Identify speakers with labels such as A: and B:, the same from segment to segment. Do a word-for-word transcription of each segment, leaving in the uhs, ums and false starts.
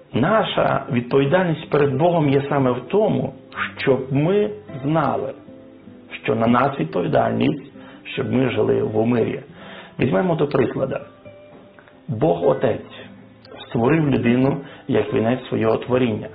A: Наша відповідальність перед Богом є саме в тому, щоб ми знали, що на нас відповідальність, щоб ми жили в мирі. Візьмемо до прикладу. Бог Отець створив людину як вінець свого творіння.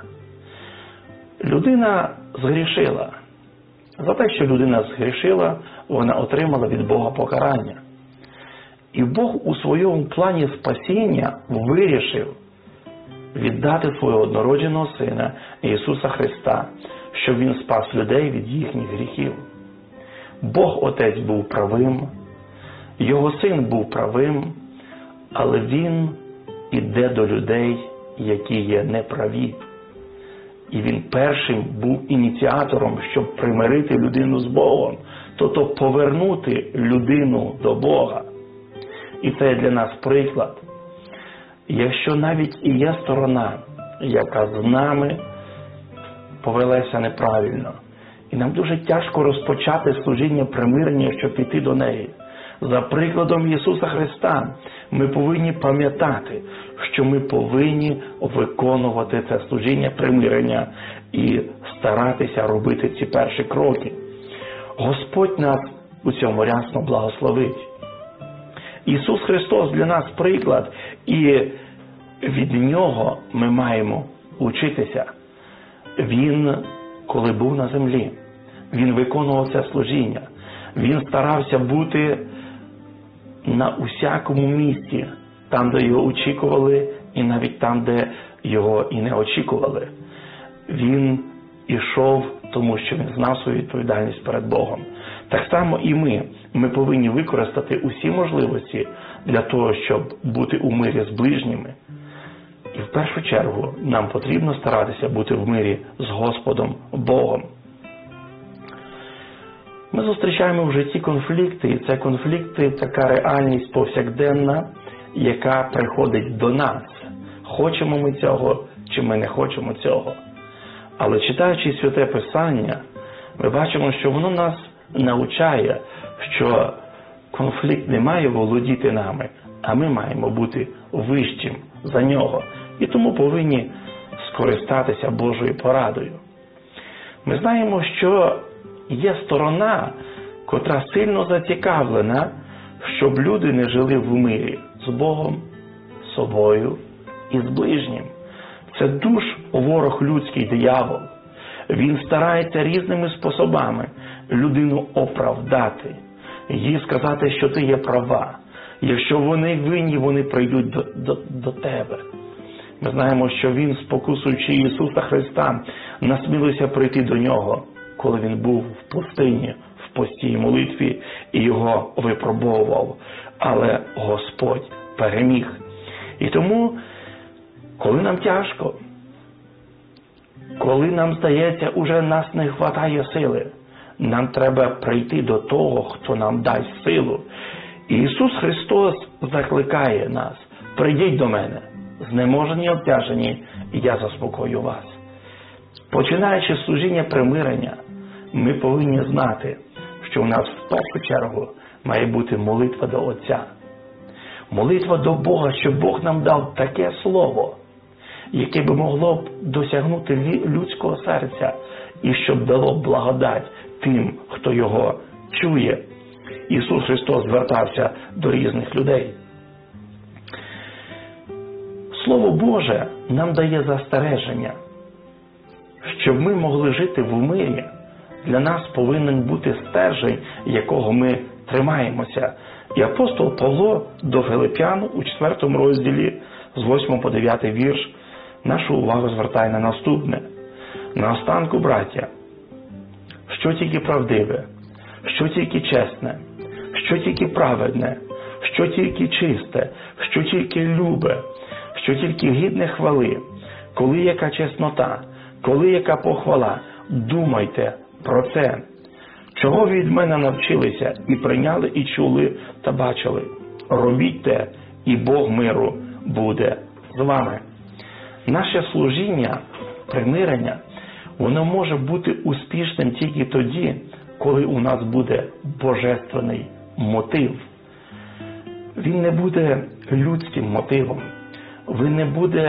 A: Людина згрішила. За те, що людина згрішила, вона отримала від Бога покарання. І Бог у своєму плані спасіння вирішив віддати свого однородженого Сина Ісуса Христа, щоб Він спас людей від їхніх гріхів. Бог Отець був правим, Його Син був правим, але Він іде до людей, які є неправі. І Він першим був ініціатором, щоб примирити людину з Богом, тобто повернути людину до Бога. І це для нас приклад. Якщо навіть і є сторона, яка з нами повелася неправильно, і нам дуже тяжко розпочати служіння примирення, щоб піти до неї. За прикладом Ісуса Христа ми повинні пам'ятати, що ми повинні виконувати це служіння примирення і старатися робити ці перші кроки. Господь нас у цьому рясно благословить. Ісус Христос для нас приклад, і від Нього ми маємо учитися. Він, коли був на землі, Він виконував це служіння. Він старався бути на усякому місці, там, де його очікували, і навіть там, де його і не очікували. Він ішов, тому що він знав свою відповідальність перед Богом. Так само і ми. Ми повинні використати усі можливості для того, щоб бути у мирі з ближніми. І в першу чергу нам потрібно старатися бути в мирі з Господом Богом. Ми зустрічаємо в житті конфлікти, і це конфлікти – така реальність повсякденна, яка приходить до нас. Хочемо ми цього, чи ми не хочемо цього. Але читаючи Святе Писання, ми бачимо, що воно нас навчає, що конфлікт не має володіти нами, а ми маємо бути вищим за нього. І тому повинні скористатися Божою порадою. Ми знаємо, що є сторона, котра сильно зацікавлена, щоб люди не жили в мирі з Богом, з собою і з ближнім. Це душ ворог людський, диявол. Він старається різними способами людину оправдати, їй сказати, що ти є права. Якщо вони винні, вони прийдуть до, до, до тебе. Ми знаємо, що він, спокусуючи Ісуса Христа, насмілився прийти до Нього, коли Він був в пустині, в пості і молитві, і Його випробовував. Але Господь переміг. І тому, коли нам тяжко, коли нам здається, уже нас не вистачає сили, нам треба прийти до того, хто нам дасть силу. І Ісус Христос закликає нас: прийдіть до мене, знеможені, обтяжені, і я заспокою вас. Починаючи служіння примирення, ми повинні знати, що у нас в першу чергу має бути молитва до Отця. Молитва до Бога, щоб Бог нам дав таке слово, яке би могло б досягнути людського серця і щоб дало благодать тим, хто його чує. Ісус Христос звертався до різних людей. Слово Боже нам дає застереження. Щоб ми могли жити в мирі, для нас повинен бути стержень, якого ми тримаємося. І апостол Павло до Филип'ян у четвертому розділі з восьмого по дев'ятий вірш нашу увагу звертає на наступне. Наостанку, браття, що тільки правдиве, що тільки чесне, що тільки праведне, що тільки чисте, що тільки любе, що тільки гідне хвали, коли яка чеснота, коли яка похвала, думайте про це. Чого ви від мене навчилися і прийняли, і чули, та бачили. Робіть те, і Бог миру буде з вами. Наше служіння, примирення, воно може бути успішним тільки тоді, коли у нас буде божественний мотив. Він не буде людським мотивом. Він не буде